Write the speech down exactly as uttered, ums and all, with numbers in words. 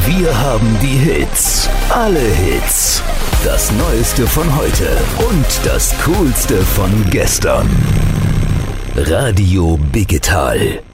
Wir haben die Hits. Alle Hits. Das Neueste von heute und das Coolste von gestern. Radio Digital.